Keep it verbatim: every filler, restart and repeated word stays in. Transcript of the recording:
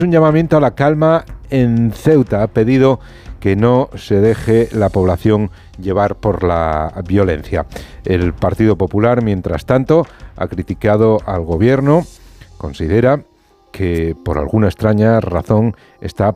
Un llamamiento a la calma en Ceuta. Ha pedido que no se deje la población llevar por la violencia. El Partido Popular, mientras tanto, ha criticado al gobierno. Considera que por alguna extraña razón está